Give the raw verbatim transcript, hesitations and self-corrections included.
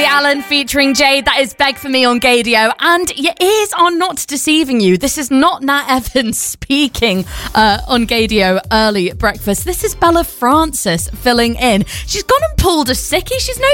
Allen featuring Jade. That is Beg For Me on Gaydio. And your ears are not deceiving you. This is not Nat Evans speaking uh, on Gaydio early breakfast. This is Bella Francis filling in. She's gone and pulled a sickie. She's no